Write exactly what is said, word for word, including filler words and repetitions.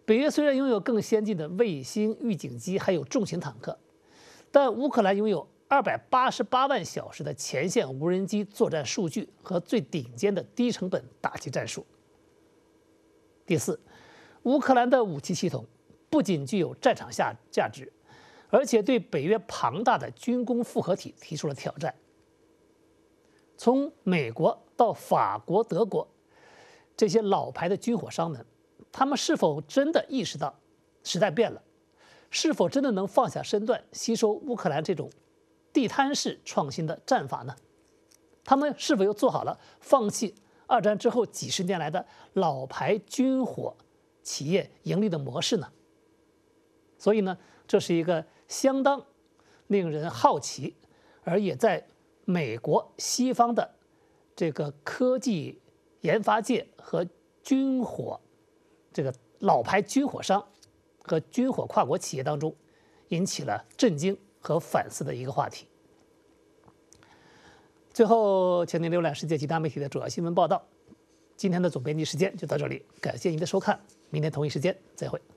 北约虽然拥有更先进的卫星预警机，还有重型坦克，但乌克兰拥有二百八十八万小时的前线无人机作战数据和最顶尖的低成本打击战术。第四，乌克兰的武器系统不仅具有战场下价值，而且对北约庞大的军工复合体提出了挑战。从美国到法国、德国这些老牌的军火商们，他们是否真的意识到时代变了？是否真的能放下身段，吸收乌克兰这种地摊式创新的战法呢？他们是否又做好了放弃二战之后几十年来的老牌军火企业盈利的模式呢？所以呢，这是一个相当令人好奇，而也在美国西方的这个科技研发界和军火这个老牌军火商和军火跨国企业当中引起了震惊和反思的一个话题。最后，请您浏览世界其他媒体的主要新闻报道。今天的总编辑时间就到这里，感谢您的收看，明天同一时间再会。